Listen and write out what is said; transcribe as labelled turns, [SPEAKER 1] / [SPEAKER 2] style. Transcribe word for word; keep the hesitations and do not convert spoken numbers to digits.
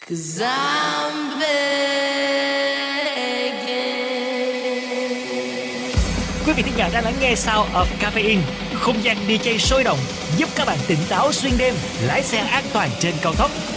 [SPEAKER 1] 'Cause I'm begging.
[SPEAKER 2] Quý vị thính giả đang lắng nghe Sound of Caffeine, không gian đi jay sôi động giúp các bạn tỉnh táo xuyên đêm, lái xe an toàn trên cao tốc.